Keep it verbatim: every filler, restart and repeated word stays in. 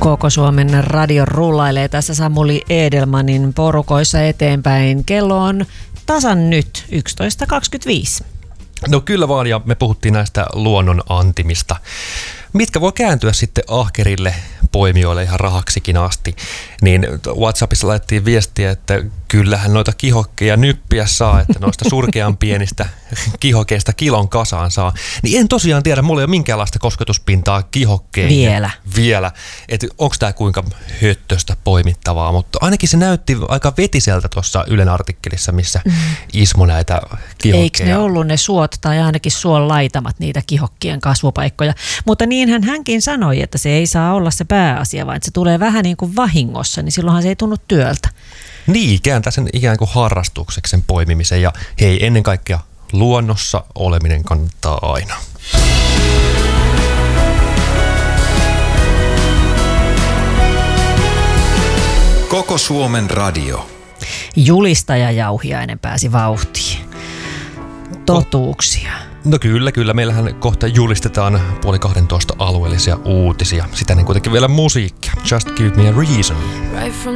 Koko Suomen radio rullailee tässä Samuli Edelmanin porukoissa eteenpäin. Kello on tasan nyt yksitoista kaksikymmentäviisi. No kyllä vaan, ja me puhuttiin näistä luonnon antimista, mitkä voi kääntyä sitten ahkerille poimijoille ihan rahaksikin asti. Niin WhatsAppissa laitettiin viestiä, että kyllähän noita kihokkeja nyppiä saa, että noista surkean pienistä kihokeista kilon kasaan saa. Niin en tosiaan tiedä, mulla ei ole minkäänlaista kosketuspintaa kihokkeihin. Vielä. Vielä. Että onko tämä kuinka höttöstä poimittavaa, mutta ainakin se näytti aika vetiseltä tuossa Ylen artikkelissa, missä mm. Ismo näitä kihokkeja. Eikö ne ollut ne suot tai ainakin suon laitamat niitä kihokkien kasvupaikkoja? Mutta niinhän hänkin sanoi, että se ei saa olla se pääasia, vaan että se tulee vähän niin kuin vahingossa, niin silloinhan se ei tunnu työltä. Niin, kääntää sen ikään kuin harrastukseksi sen poimimisen, ja hei, ennen kaikkea luonnossa oleminen kannattaa aina. Koko Suomen radio. Julistaja Jauhiainen pääsi vauhtiin. Totuuksia. No kyllä, kyllä. Meillähän kohta julistetaan puoli kahdentoista alueellisia uutisia. Sitä niin kuitenkin vielä musiikkia. Just give me a reason.